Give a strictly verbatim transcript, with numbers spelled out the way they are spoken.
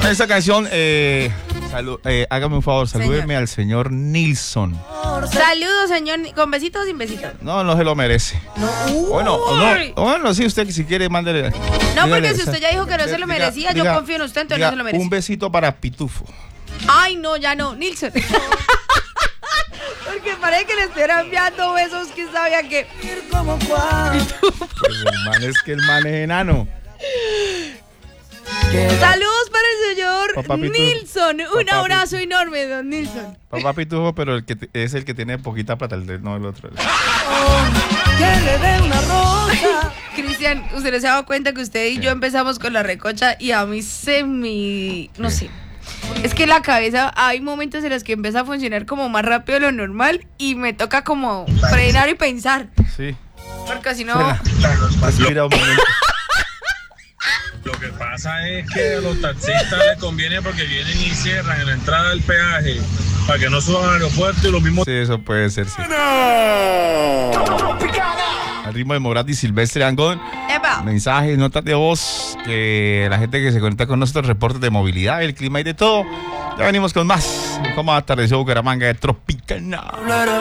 Con esta canción, eh, salu- eh, hágame un favor, salúdeme Señor. al señor Nilsson. Saludos, señor. ¿Con besitos o sin besitos? No, no se lo merece. No. Bueno, Uy. no, bueno, sí, usted si quiere, mándele. No, porque dígale, si usted ya dijo que no se lo diga- merecía, yo diga- confío en usted, entonces diga no se lo merece. Un besito para Pitufo. Ay, no, ya no, Nilsson. Porque parece que le estuviera enviando besos que sabía que. Pues el man es que el man es enano. Saludos para el señor Papá Pitufo. Nilsson. Un Papá abrazo enorme, don Nilsson. Papá Pitufo, pero el que t- es el que tiene poquita plata, el de, no el otro. Que le dé una rosa. Cristian, usted no se ha dado cuenta que usted y ¿Qué? yo empezamos con la recocha y a mí se me... no ¿Qué? sé. Es que la cabeza, hay momentos en los que empieza a funcionar como más rápido de lo normal y me toca como frenar y pensar. Sí. Porque si no... Frena. Respira un momento. Lo que pasa es que a los taxistas les conviene porque vienen y cierran en la entrada del peaje para que no suban al aeropuerto y lo mismo. Sí, eso puede ser, sí. Al ritmo de Morat y Silvestre Angón. ¡Epa! Mensajes, notas de voz, que la gente que se conecta con nosotros, reportes de movilidad, el clima y de todo. Ya venimos con más. ¿Cómo atardeció Bucaramanga de Tropicana?